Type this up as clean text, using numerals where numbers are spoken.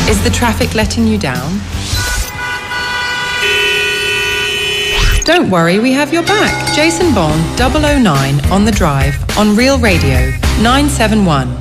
Is the traffic letting you down? Don't worry, we have your back. Jason Bond, 009 on the Drive on Real Radio 971.